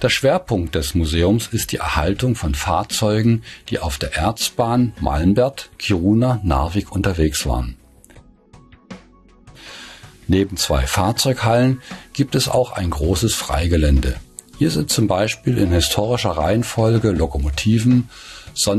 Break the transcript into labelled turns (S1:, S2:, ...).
S1: Der Schwerpunkt des Museums ist die Erhaltung von Fahrzeugen, die auf der Erzbahn Malmberth-Kiruna-Narvik unterwegs waren. Neben 2 Fahrzeughallen gibt es auch ein großes Freigelände. Hier sind zum Beispiel in historischer Reihenfolge Lokomotiven,